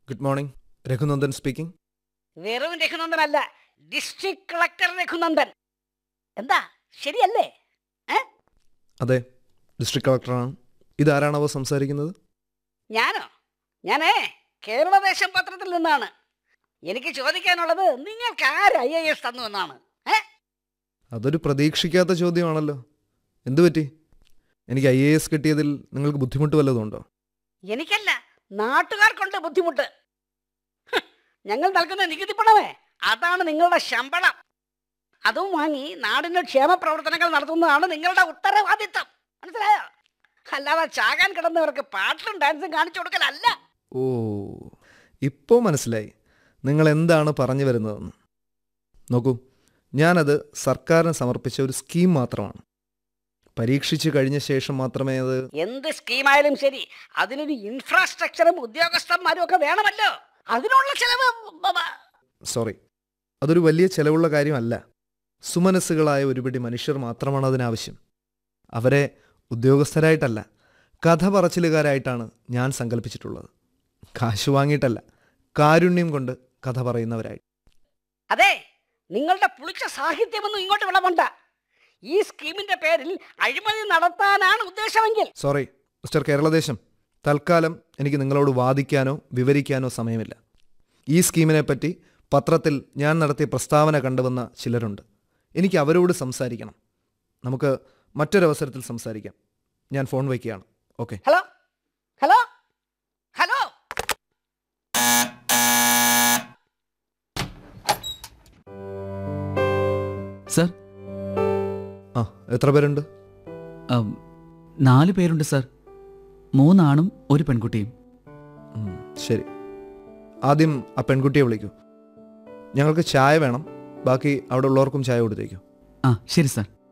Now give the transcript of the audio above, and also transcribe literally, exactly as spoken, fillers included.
Good morning. Raghunandan speaking. വെറും രഘുനന്ദനല്ല, district collector Raghunandan. എന്താ ശരിയല്ലേ? അതെ, ഡിസ്ട്രിക്ട് കളക്ടറാണ്. ഇതാരാണാവോ സംസാരിക്കുന്നത്? ഞാനോ? ഞാനേ കേരളദേശം പത്രത്തിൽ നിന്നാണ്. എനിക്ക് ചോദിക്കാനുള്ളത് നിങ്ങൾക്ക് ആര് ഐ എ എസ് തന്നു എന്നാണ്. അതൊരു പ്രതീക്ഷിക്കാത്ത ചോദ്യമാണല്ലോ. എന്തു പറ്റി? എനിക്ക് ഐ എ എസ് കിട്ടിയതിൽ നിങ്ങൾക്ക് ബുദ്ധിമുട്ട് വല്ലതുണ്ടോ? എനിക്കല്ല, നാട്ടുകാർക്കുണ്ട് ബുദ്ധിമുട്ട്. ഞങ്ങൾ നൽകുന്ന നികുതി പണമേ, അതാണ് നിങ്ങളുടെ ശമ്പളം. അതും വാങ്ങി നാടിന് ക്ഷേമ പ്രവർത്തനങ്ങൾ നടത്തുന്നതാണ് നിങ്ങളുടെ ഉത്തരവാദിത്തം. മനസ്സിലായോ? അല്ലാതെ ചാകാൻ കിടന്നവർക്ക് പാട്ടിലും ഡാൻസും കാണിച്ചു കൊടുക്കലല്ല. ഓ, ഇപ്പോൾ മനസ്സിലായി നിങ്ങൾ എന്താണ് പറഞ്ഞു വരുന്നതെന്ന്. നോക്കൂ, ഞാനത് സർക്കാരിന് സമർപ്പിച്ച ഒരു സ്കീം മാത്രമാണ്. പരീക്ഷിച്ച് കഴിഞ്ഞ ശേഷം മാത്രമേ അത്... എന്ത് സ്കീമായാലും ശരി, അതിനൊരു ഇൻഫ്രാസ്ട്രക്ചറും ഉദ്യോഗസ്ഥന്മാരും ഒക്കെ വേണമല്ലോ. അതിനുള്ള ചെലവ്... സോറി, അതൊരു വലിയ ചെലവുള്ള കാര്യമല്ല. സുമനസ്സുകളായ ഒരുപിടി മനുഷ്യർ മാത്രമാണ് അതിനാവശ്യം. അവരെ ഉദ്യോഗസ്ഥരായിട്ടല്ല, കഥ പറച്ചിലുകാരായിട്ടാണ് ഞാൻ സങ്കല്പിച്ചിട്ടുള്ളത്. കാശ് വാങ്ങിയിട്ടല്ല, കാരുണ്യം കൊണ്ട് കഥ പറയുന്നവരായി. അതെ, നിങ്ങളുടെ പുളിച്ച സാഹിത്യമൊന്നും ഇങ്ങോട്ട് വിളവണ്ട. ഈ സ്കീമിന്റെ പേരിൽ അഴിമതി നടത്താനാണ് ഉദ്ദേശമെങ്കിൽ... സോറി മിസ്റ്റർ കേരളദേശം, തൽക്കാലം എനിക്ക് നിങ്ങളോട് വാദിക്കാനോ വിവരിക്കാനോ സമയമില്ല. ഈ സ്കീമിനെ പറ്റി പത്രത്തിൽ ഞാൻ നടത്തിയ പ്രസ്താവന കണ്ടുവന്ന ചിലരുണ്ട്. എനിക്ക് അവരോട് സംസാരിക്കണം. നമുക്ക് മറ്റൊരവസരത്തിൽ സംസാരിക്കാം. ഞാൻ ഫോൺ വയ്ക്കുകയാണ്. Okay. Hello hello hello sir. ആ, എത്ര പേരുണ്ട്? നാല് പേരുണ്ട് സർ. മൂന്നാണും ഒരു പെൺകുട്ടിയും. ശരി, ആദ്യം ആ പെൺകുട്ടിയെ വിളിക്കൂ. ഞങ്ങൾക്ക് ചായ വേണം. ബാക്കി അവിടെ ഉള്ളവർക്കും ചായ കൊടുത്തേക്കൂ. ആ ശരി സർ.